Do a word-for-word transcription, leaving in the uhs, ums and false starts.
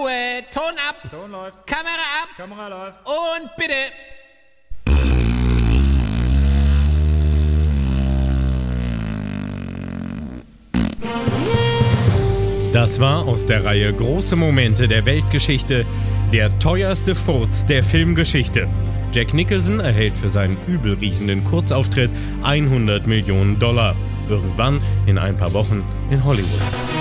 Ruhe, Ton ab, Ton läuft, Kamera ab Kamera läuft. und bitte. Das war aus der Reihe Große Momente der Weltgeschichte der teuerste Furz der Filmgeschichte. Jack Nicholson erhält für seinen übelriechenden Kurzauftritt hundert Millionen Dollar. Irgendwann in ein paar Wochen in Hollywood.